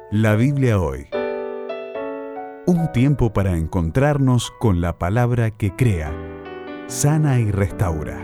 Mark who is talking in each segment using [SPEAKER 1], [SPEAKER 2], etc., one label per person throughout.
[SPEAKER 1] La Biblia hoy. Un tiempo para encontrarnos con la palabra que crea, sana y restaura.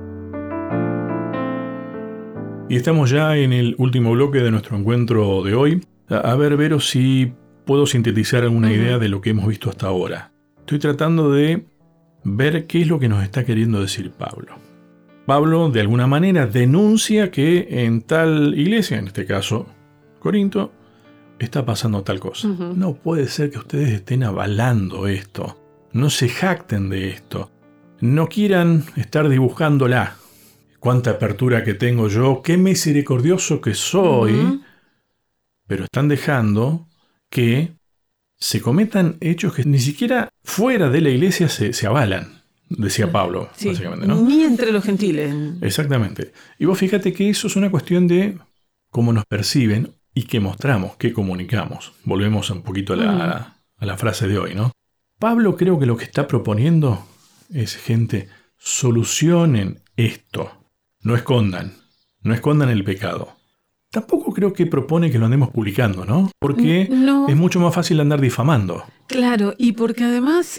[SPEAKER 2] Y estamos ya en el último bloque de nuestro encuentro de hoy. A ver, Vero, si puedo sintetizar una idea de lo que hemos visto hasta ahora. Estoy tratando de ver qué es lo que nos está queriendo decir Pablo. Pablo, de alguna manera, denuncia que en tal iglesia, en este caso Corinto, está pasando tal cosa. No puede ser que ustedes estén avalando esto. No se jacten de esto. No quieran estar dibujándola. Cuánta apertura que tengo yo, qué misericordioso que soy. Pero están dejando que se cometan hechos que ni siquiera fuera de la iglesia se avalan, decía Pablo,
[SPEAKER 3] Sí,
[SPEAKER 2] básicamente, ¿no?
[SPEAKER 3] ni entre los gentiles.
[SPEAKER 2] Exactamente. Y vos fíjate que eso es una cuestión de cómo nos perciben y qué mostramos, qué comunicamos. Volvemos un poquito a la frase de hoy, ¿no? Pablo creo que lo que está proponiendo es, gente, solucionen esto. No escondan el pecado. Tampoco creo que propone que lo andemos publicando, ¿no? Porque
[SPEAKER 3] No.
[SPEAKER 2] es mucho más fácil andar difamando.
[SPEAKER 3] Claro, y porque además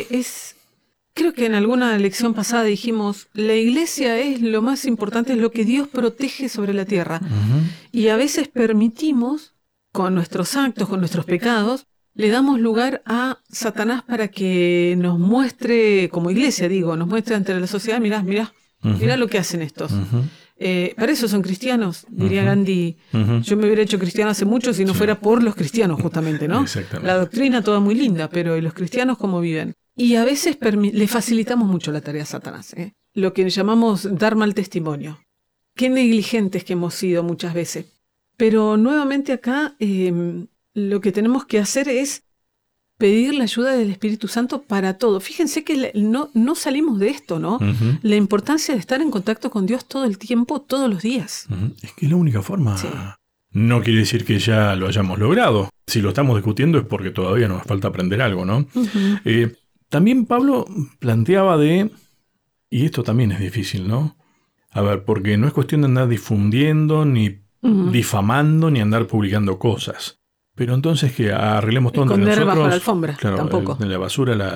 [SPEAKER 3] creo que en alguna lección pasada dijimos, la iglesia es lo más importante, es lo que Dios protege sobre la tierra. Y a veces permitimos, con nuestros actos, con nuestros pecados, le damos lugar a Satanás para que nos muestre, como iglesia digo, nos muestre ante la sociedad, mirá lo que hacen estos. Para eso son cristianos, diría Gandhi. Yo me hubiera hecho cristiano hace mucho si no fuera por los cristianos, justamente, ¿no? La doctrina toda muy linda, pero ¿y los cristianos cómo viven? Y a veces le facilitamos mucho la tarea a Satanás, lo que llamamos dar mal testimonio. Qué negligentes que hemos sido muchas veces. Pero nuevamente acá lo que tenemos que hacer es pedir la ayuda del Espíritu Santo para todo. Fíjense que no salimos de esto, ¿no? La importancia de estar en contacto con Dios todo el tiempo, todos los días.
[SPEAKER 2] Es que es la única forma. Sí. No quiere decir que ya lo hayamos logrado. Si lo estamos discutiendo es porque todavía nos falta aprender algo, ¿no? También Pablo planteaba y esto también es difícil, ¿no? A ver, porque no es cuestión de andar difundiendo, ni difamando, ni andar publicando cosas. Pero entonces que arreglemos todo entre nosotros.
[SPEAKER 3] Esconder bajo la alfombra,
[SPEAKER 2] claro,
[SPEAKER 3] tampoco.
[SPEAKER 2] La basura,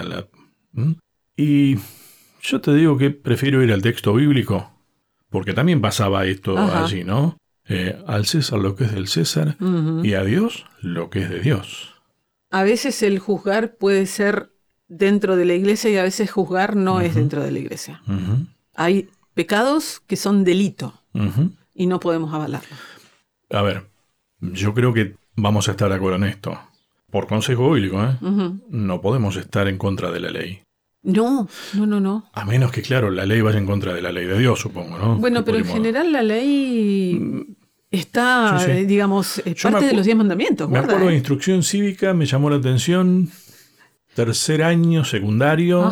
[SPEAKER 2] Y yo te digo que prefiero ir al texto bíblico, porque también pasaba esto allí, ¿no? Al César lo que es del César, y a Dios lo que es de Dios.
[SPEAKER 3] A veces el juzgar puede ser dentro de la iglesia y a veces juzgar no es dentro de la iglesia. Hay pecados que son delito y no podemos avalarlo.
[SPEAKER 2] A ver, yo creo que vamos a estar de acuerdo en esto. Por consejo bíblico, no podemos estar en contra de la ley.
[SPEAKER 3] No.
[SPEAKER 2] A menos que, claro, la ley vaya en contra de la ley de Dios, supongo, ¿no?
[SPEAKER 3] Bueno, pero en general la ley está, digamos, parte de los 10 mandamientos.
[SPEAKER 2] Me acuerdo de instrucción cívica, me llamó la atención, tercer año, secundario,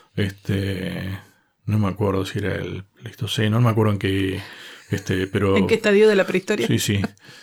[SPEAKER 2] no me acuerdo si era el Pleistoceno, no me acuerdo en qué, pero...
[SPEAKER 3] ¿En qué estadio de la prehistoria?
[SPEAKER 2] Sí.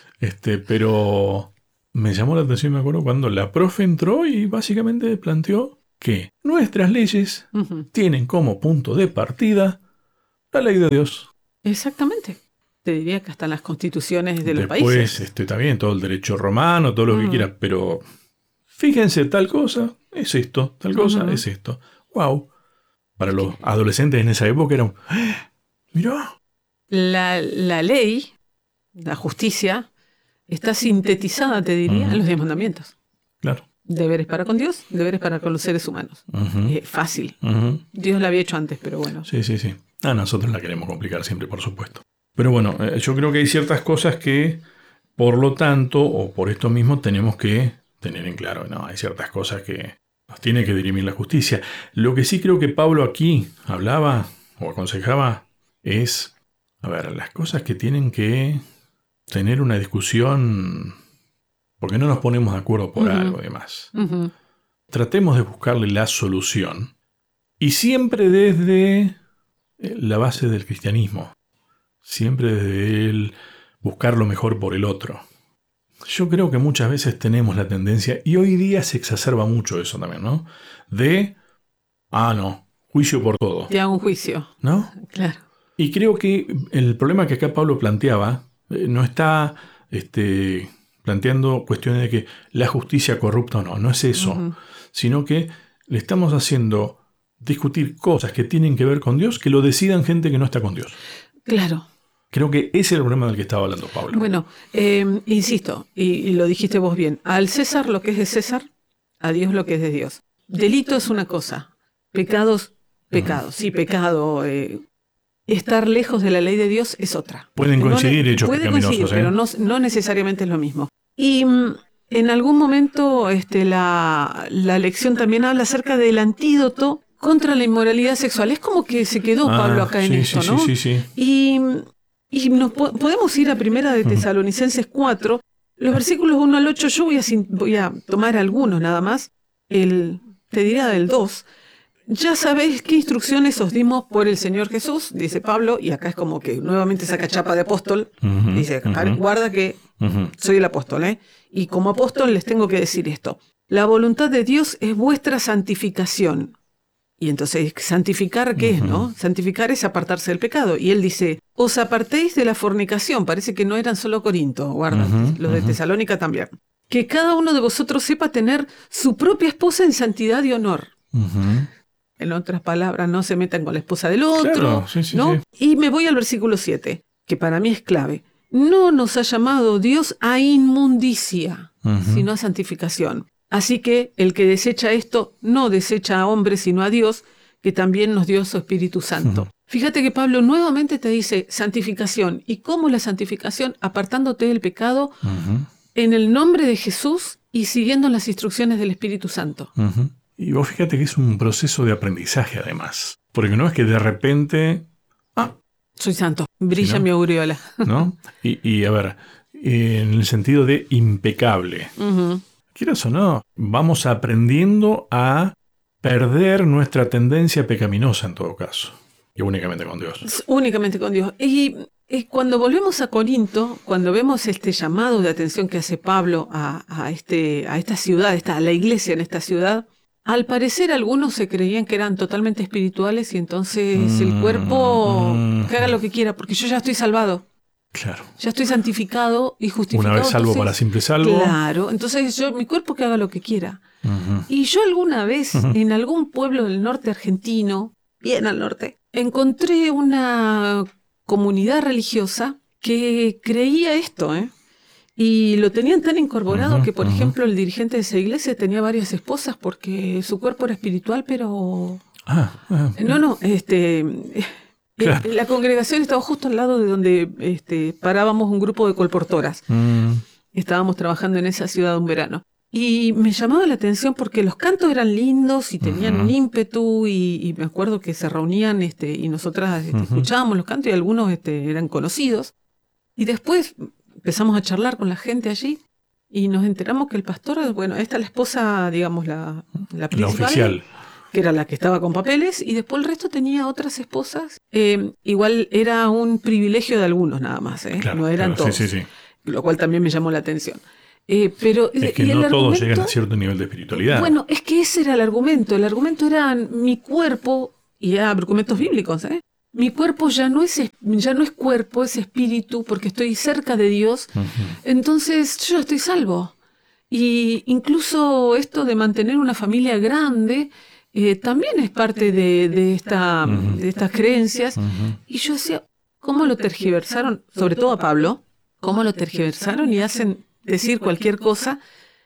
[SPEAKER 2] Pero me llamó la atención, me acuerdo, cuando la profe entró y básicamente planteó que nuestras leyes tienen como punto de partida la ley de Dios.
[SPEAKER 3] Exactamente. Te diría que hasta las constituciones de los países.
[SPEAKER 2] Después está bien, todo el derecho romano, todo lo que quieras, pero fíjense, tal cosa es esto, tal cosa es esto. ¡Wow! Para los adolescentes en esa época era mirá.
[SPEAKER 3] La ley, la justicia, está sintetizada, te diría, en los 10 mandamientos.
[SPEAKER 2] Claro.
[SPEAKER 3] Deberes para con Dios, deberes para con los seres humanos. Fácil. Dios la había hecho antes, pero bueno.
[SPEAKER 2] Sí. Nosotros la queremos complicar siempre, por supuesto. Pero bueno, yo creo que hay ciertas cosas que, por lo tanto, o por esto mismo, tenemos que tener en claro. No, hay ciertas cosas que nos tiene que dirimir la justicia. Lo que sí creo que Pablo aquí hablaba o aconsejaba es, a ver, las cosas que tienen que tener una discusión, porque no nos ponemos de acuerdo por algo y demás. Tratemos de buscarle la solución. Y siempre desde la base del cristianismo. Siempre desde el buscar lo mejor por el otro. Yo creo que muchas veces tenemos la tendencia, y hoy día se exacerba mucho eso también, ¿no? Juicio por todo.
[SPEAKER 3] Te hago un juicio.
[SPEAKER 2] ¿No?
[SPEAKER 3] Claro.
[SPEAKER 2] Y creo que el problema que acá Pablo planteaba no está planteando cuestiones de que la justicia corrupta o no. No es eso. Sino que le estamos haciendo discutir cosas que tienen que ver con Dios, que lo decidan gente que no está con Dios.
[SPEAKER 3] Claro.
[SPEAKER 2] Creo que ese es el problema del que estaba hablando Pablo.
[SPEAKER 3] Bueno, insisto, y lo dijiste vos bien, al César lo que es de César, a Dios lo que es de Dios. Delito es una cosa, pecados, sí, pecado, estar lejos de la ley de Dios es otra.
[SPEAKER 2] Pueden coincidir hechos pecaminosos,
[SPEAKER 3] pero no necesariamente es lo mismo. Y en algún momento la lección también habla acerca del antídoto contra la inmoralidad sexual. Es como que se quedó Pablo acá en esto, ¿no?
[SPEAKER 2] Sí.
[SPEAKER 3] Y nos podemos ir a Primera de Tesalonicenses 4, los versículos 1 al 8. Yo voy a tomar algunos nada más. Te diría del 2. Ya sabéis qué instrucciones os dimos por el Señor Jesús, dice Pablo, y acá es como que nuevamente saca chapa de apóstol. Dice, guarda que soy el apóstol, y como apóstol les tengo que decir esto. La voluntad de Dios es vuestra santificación. Y entonces, ¿santificar qué es, no? Santificar es apartarse del pecado. Y él dice, os apartéis de la fornicación. Parece que no eran solo Corinto, guarda, los de Tesalónica también. Que cada uno de vosotros sepa tener su propia esposa en santidad y honor. En otras palabras, no se metan con la esposa del otro.
[SPEAKER 2] Claro,
[SPEAKER 3] ¿no?
[SPEAKER 2] Sí.
[SPEAKER 3] Y me voy al versículo 7, que para mí es clave. No nos ha llamado Dios a inmundicia, sino a santificación. Así que el que desecha esto no desecha a hombres, sino a Dios, que también nos dio su Espíritu Santo. Fíjate que Pablo nuevamente te dice santificación. ¿Y cómo la santificación? Apartándote del pecado en el nombre de Jesús y siguiendo las instrucciones del Espíritu Santo.
[SPEAKER 2] Y vos fíjate que es un proceso de aprendizaje además. Porque no es que de repente...
[SPEAKER 3] soy santo, brilla mi aureola.
[SPEAKER 2] ¿No? Y a ver, en el sentido de impecable. Quieras o no, vamos aprendiendo a perder nuestra tendencia pecaminosa en todo caso. Y únicamente con Dios.
[SPEAKER 3] Únicamente con Dios. Y cuando volvemos a Corinto, cuando vemos este llamado de atención que hace Pablo a esta ciudad, a la iglesia en esta ciudad, al parecer algunos se creían que eran totalmente espirituales y entonces el cuerpo que haga lo que quiera, porque yo ya estoy salvado.
[SPEAKER 2] Claro.
[SPEAKER 3] Ya estoy santificado y justificado.
[SPEAKER 2] Una vez salvo, entonces, para siempre salvo.
[SPEAKER 3] Claro, entonces mi cuerpo que haga lo que quiera. Y yo alguna vez en algún pueblo del norte argentino, bien al norte, encontré una comunidad religiosa que creía esto, y lo tenían tan incorporado que, por ejemplo, el dirigente de esa iglesia tenía varias esposas porque su cuerpo era espiritual, pero...
[SPEAKER 2] Claro.
[SPEAKER 3] La congregación estaba justo al lado de donde parábamos un grupo de colportoras. Estábamos trabajando en esa ciudad un verano. Y me llamaba la atención porque los cantos eran lindos y tenían un ímpetu y me acuerdo que se reunían y nosotras escuchábamos los cantos y algunos eran conocidos. Y después empezamos a charlar con la gente allí y nos enteramos que el pastor, bueno, esta es la esposa, digamos, la principal.
[SPEAKER 2] La oficial.
[SPEAKER 3] Que era la que estaba con papeles, y después el resto tenía otras esposas. Igual era un privilegio de algunos nada más,
[SPEAKER 2] Claro,
[SPEAKER 3] no eran todos.
[SPEAKER 2] Sí.
[SPEAKER 3] Lo cual también me llamó la atención. Pero,
[SPEAKER 2] es que no todos llegan a cierto nivel de espiritualidad.
[SPEAKER 3] Bueno, es que ese era el argumento. El argumento era mi cuerpo, y era argumentos bíblicos, mi cuerpo ya no es cuerpo, es espíritu, porque estoy cerca de Dios. Entonces yo ya estoy salvo. Y incluso esto de mantener una familia grande... también es parte de estas creencias. Y yo decía, ¿cómo lo tergiversaron? Sobre todo a Pablo, ¿cómo lo tergiversaron y hacen decir cualquier cosa?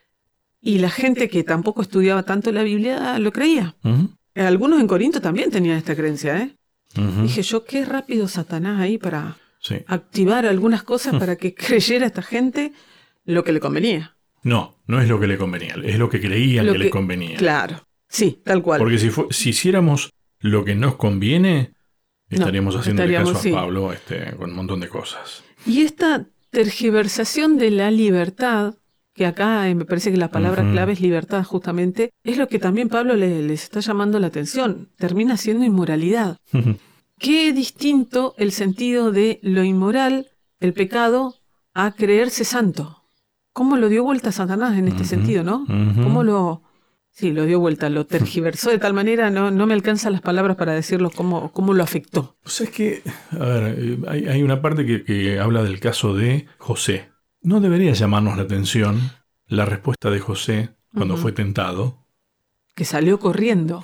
[SPEAKER 3] Y la gente que tampoco estudiaba tanto la Biblia lo creía. Algunos en Corinto también tenían esta creencia. Dije yo, qué rápido Satanás ahí para activar algunas cosas para que creyera esta gente lo que le convenía.
[SPEAKER 2] No es lo que le convenía, es lo que creían que le convenía.
[SPEAKER 3] Claro. Sí, tal cual.
[SPEAKER 2] Porque si hiciéramos lo que nos conviene, estaríamos haciéndole caso a Pablo con un montón de cosas.
[SPEAKER 3] Y esta tergiversación de la libertad, que acá me parece que la palabra clave es libertad justamente, es lo que también Pablo les está llamando la atención. Termina siendo inmoralidad. Qué distinto el sentido de lo inmoral, el pecado, a creerse santo. ¿Cómo lo dio vuelta Satanás en este sentido, no? ¿Cómo lo dio vuelta, lo tergiversó de tal manera, no me alcanzan las palabras para decirlo cómo lo afectó.
[SPEAKER 2] O sea, es que, a ver, hay una parte que habla del caso de José. no debería llamarnos la atención la respuesta de José cuando fue tentado.
[SPEAKER 3] Que salió corriendo.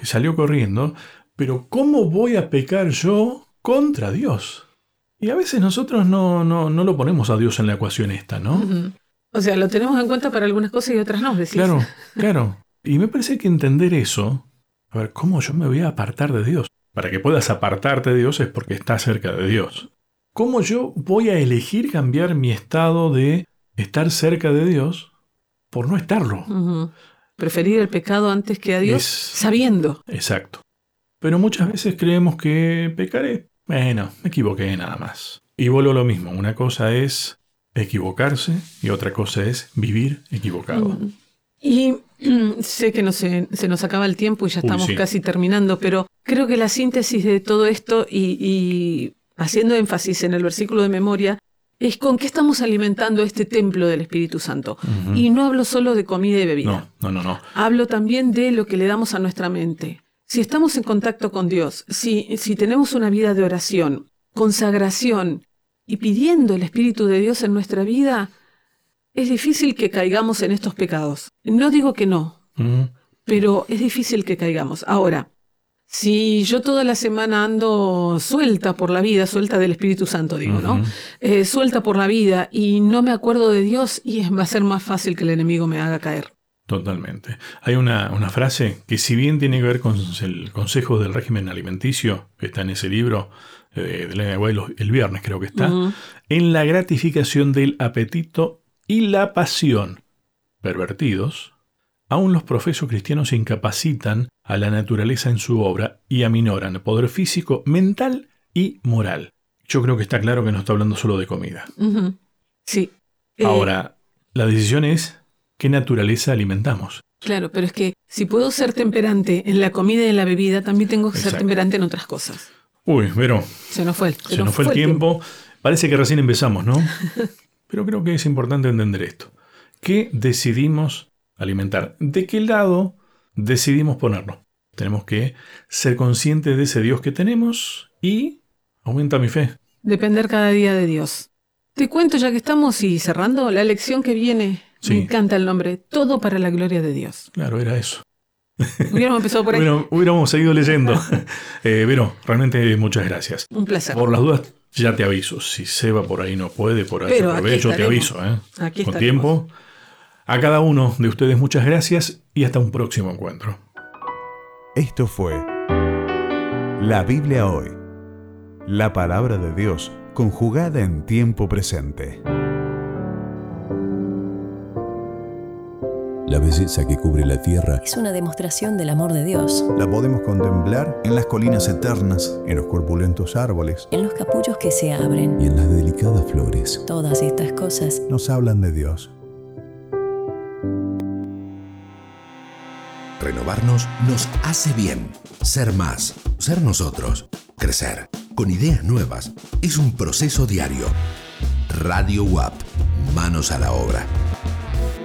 [SPEAKER 2] Pero ¿cómo voy a pecar yo contra Dios? Y a veces nosotros no lo ponemos a Dios en la ecuación esta, ¿no?
[SPEAKER 3] Uh-huh. O sea, lo tenemos en cuenta para algunas cosas y otras no, decís.
[SPEAKER 2] Claro. Y me parece que entender eso, a ver, ¿cómo yo me voy a apartar de Dios? Para que puedas apartarte de Dios es porque estás cerca de Dios. ¿Cómo yo voy a elegir cambiar mi estado de estar cerca de Dios por no estarlo?
[SPEAKER 3] Uh-huh. Preferir el pecado antes que a Dios, sabiendo.
[SPEAKER 2] Exacto. Pero muchas veces creemos que pecaré. Bueno, me equivoqué nada más. Y vuelvo a lo mismo. Una cosa es equivocarse y otra cosa es vivir equivocado.
[SPEAKER 3] Uh-huh. Y sé que se nos acaba el tiempo y ya estamos casi terminando, pero creo que la síntesis de todo esto y haciendo énfasis en el versículo de memoria es con qué estamos alimentando este templo del Espíritu Santo. Uh-huh. Y no hablo solo de comida y bebida.
[SPEAKER 2] No.
[SPEAKER 3] Hablo también de lo que le damos a nuestra mente. Si estamos en contacto con Dios, si tenemos una vida de oración, consagración y pidiendo el Espíritu de Dios en nuestra vida, es difícil que caigamos en estos pecados. No digo que no, pero es difícil que caigamos. Ahora, si yo toda la semana ando suelta por la vida, suelta del Espíritu Santo, digo, ¿no? Suelta por la vida y no me acuerdo de Dios, y va a ser más fácil que el enemigo me haga caer.
[SPEAKER 2] Totalmente. Hay una frase que, si bien tiene que ver con el consejo del régimen alimenticio, que está en ese libro de Elena White, el viernes creo que está, en la gratificación del apetito y la pasión pervertidos, aún los profesos cristianos incapacitan a la naturaleza en su obra y aminoran el poder físico, mental y moral. Yo creo que está claro que no está hablando solo de comida.
[SPEAKER 3] Uh-huh. Sí.
[SPEAKER 2] Ahora, la decisión es qué naturaleza alimentamos.
[SPEAKER 3] Claro, pero es que si puedo ser temperante en la comida y en la bebida, también tengo que ser temperante en otras cosas.
[SPEAKER 2] Uy, pero
[SPEAKER 3] se nos fue
[SPEAKER 2] el tiempo. Parece que recién empezamos, ¿no? Pero creo que es importante entender esto. ¿Qué decidimos alimentar? ¿De qué lado decidimos ponernos? Tenemos que ser conscientes de ese Dios que tenemos y aumenta mi fe.
[SPEAKER 3] Depender cada día de Dios. Te cuento, ya que estamos y cerrando, la lección que viene. Sí. Me encanta el nombre. Todo para la gloria de Dios.
[SPEAKER 2] Claro, era eso.
[SPEAKER 3] Hubiéramos empezado por ahí.
[SPEAKER 2] Bueno, hubiéramos seguido leyendo. Vero, realmente muchas gracias.
[SPEAKER 3] Un placer.
[SPEAKER 2] Por las dudas, ya te aviso. Si Seba por ahí no puede, por ahí aprovecho, te aviso.
[SPEAKER 3] Aquí
[SPEAKER 2] con tiempo. A cada uno de ustedes muchas gracias y hasta un próximo encuentro.
[SPEAKER 1] Esto fue La Biblia Hoy. La palabra de Dios conjugada en tiempo presente.
[SPEAKER 4] La belleza que cubre la tierra
[SPEAKER 5] es una demostración del amor de Dios.
[SPEAKER 6] La podemos contemplar en las colinas eternas, en los corpulentos árboles,
[SPEAKER 5] en los capullos que se abren
[SPEAKER 4] y en las delicadas flores.
[SPEAKER 5] Todas estas cosas
[SPEAKER 6] nos hablan de Dios.
[SPEAKER 4] Renovarnos nos hace bien. Ser más, ser nosotros, crecer, con ideas nuevas. Es un proceso diario. Radio UAP, manos a la obra.